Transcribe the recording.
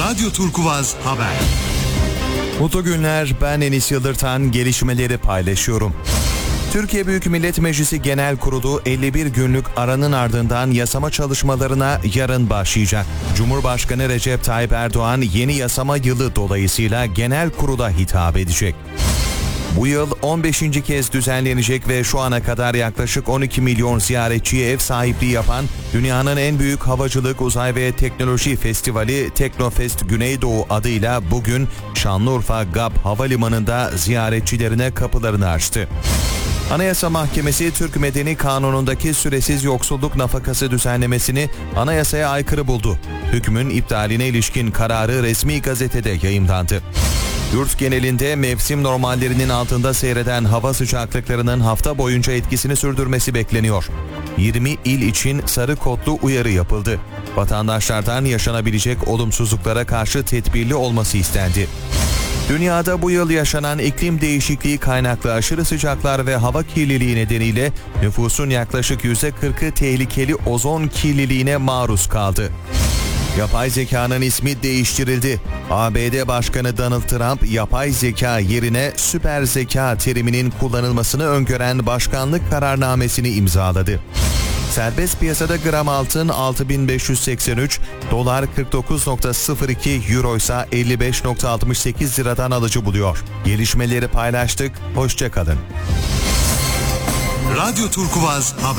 Radyo Turkuvaz Haber. Mutlu günler, ben Enis Yıldırtan, gelişmeleri paylaşıyorum. Türkiye Büyük Millet Meclisi Genel Kurulu 51 günlük aranın ardından yasama çalışmalarına yarın başlayacak. Cumhurbaşkanı Recep Tayyip Erdoğan yeni yasama yılı dolayısıyla genel kurula hitap edecek. Bu yıl 15. kez düzenlenecek ve şu ana kadar yaklaşık 12 milyon ziyaretçiye ev sahipliği yapan dünyanın en büyük havacılık, uzay ve teknoloji festivali Teknofest Güneydoğu adıyla bugün Şanlıurfa GAP Havalimanı'nda ziyaretçilerine kapılarını açtı. Anayasa Mahkemesi Türk Medeni Kanunu'ndaki süresiz yoksulluk nafakası düzenlemesini anayasaya aykırı buldu. Hükmün iptaline ilişkin kararı resmi gazetede yayımlandı. Yurt genelinde mevsim normallerinin altında seyreden hava sıcaklıklarının hafta boyunca etkisini sürdürmesi bekleniyor. 20 il için sarı kodlu uyarı yapıldı. Vatandaşlardan yaşanabilecek olumsuzluklara karşı tedbirli olması istendi. Dünyada bu yıl yaşanan iklim değişikliği kaynaklı aşırı sıcaklar ve hava kirliliği nedeniyle nüfusun yaklaşık %40'ı tehlikeli ozon kirliliğine maruz kaldı. Yapay zekanın ismi değiştirildi. ABD Başkanı Donald Trump, yapay zeka yerine süper zeka teriminin kullanılmasını öngören başkanlık kararnamesini imzaladı. Serbest piyasada gram altın 6.583, dolar 49.02, euro ise 55.68 liradan alıcı buluyor. Gelişmeleri paylaştık, hoşça kalın. Radyo Turkuvaz Haber.